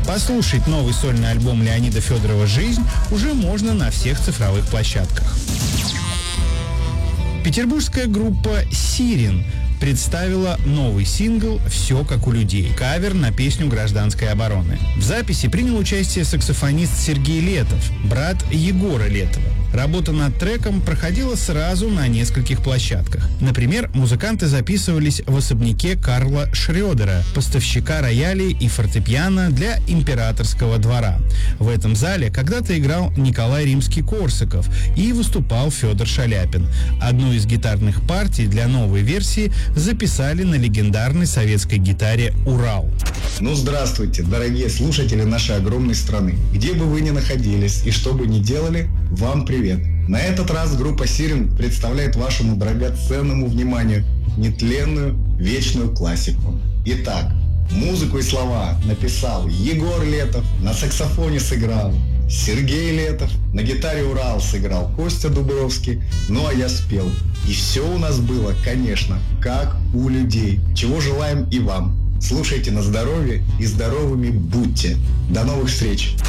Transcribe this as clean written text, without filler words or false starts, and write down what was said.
Послушать новый сольный альбом Леонида Федорова «Жизнь» уже можно на всех цифровых площадках. Петербургская группа «Сирен» представила новый сингл «Все как у людей» — кавер на песню «Гражданской обороны». В записи принял участие саксофонист Сергей Летов, брат Егора Летова. Работа над треком проходила сразу на нескольких площадках. Например, музыканты записывались в особняке Карла Шрёдера, поставщика роялей и фортепиано для императорского двора. В этом зале когда-то играл Николай Римский-Корсаков и выступал Федор Шаляпин. Одну из гитарных партий для новой версии записали на легендарной советской гитаре «Урал». Ну, здравствуйте, дорогие слушатели нашей огромной страны. Где бы вы ни находились и что бы ни делали, вам привет. На этот раз группа «Сирен» представляет вашему драгоценному вниманию нетленную вечную классику. Итак, музыку и слова написал Егор Летов, на саксофоне сыграл Сергей Летов, на гитаре «Урал» сыграл Костя Дубровский, ну а я спел. И все у нас было, конечно, как у людей, чего желаем и вам. Слушайте на здоровье и здоровыми будьте. До новых встреч!